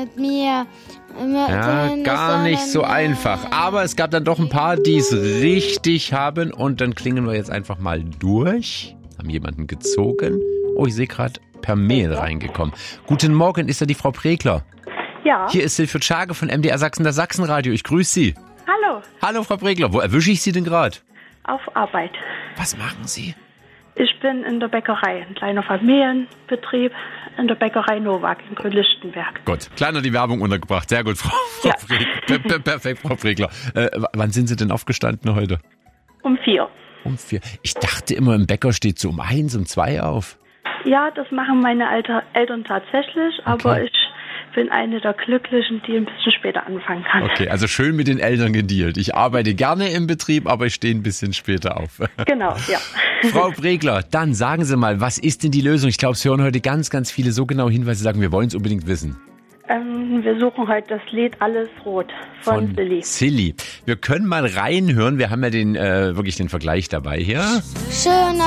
mit mir. Ja, gar nicht so einfach. Aber es gab dann doch ein paar, die es richtig haben. Und dann klingen wir jetzt einfach mal durch. Haben jemanden gezogen. Oh, ich sehe gerade per Mail reingekommen. Guten Morgen, ist da die Frau Pregler? Ja. Hier ist Silvio Tschage von MDR Sachsen, das Sachsenradio. Ich grüße Sie. Hallo. Hallo, Frau Pregler. Wo erwische ich Sie denn gerade? Auf Arbeit. Was machen Sie? Ich bin in der Bäckerei, ein kleiner Familienbetrieb in der Bäckerei Nowak in Grünlichtenberg. Gut, kleiner die Werbung untergebracht. Sehr gut, Frau Ja. Pregler. Perfekt, Frau Pregler. Wann sind Sie denn aufgestanden heute? Um 4. Um 4. Ich dachte immer, im Bäcker steht so um 1, um 2 auf. Ja, das machen meine Eltern tatsächlich, aber ich bin eine der Glücklichen, die ein bisschen später anfangen kann. Okay, also schön mit den Eltern gedealt. Ich arbeite gerne im Betrieb, aber ich stehe ein bisschen später auf. Genau, ja. Frau Pregler, dann sagen Sie mal, was ist denn die Lösung? Ich glaube, es hören heute ganz, ganz viele so genau hin, weil sie sagen, wir wollen es unbedingt wissen. Wir suchen heute das Lied Alles Rot von Silly. Silly. Wir können mal reinhören. Wir haben ja wirklich den Vergleich dabei hier. Schöne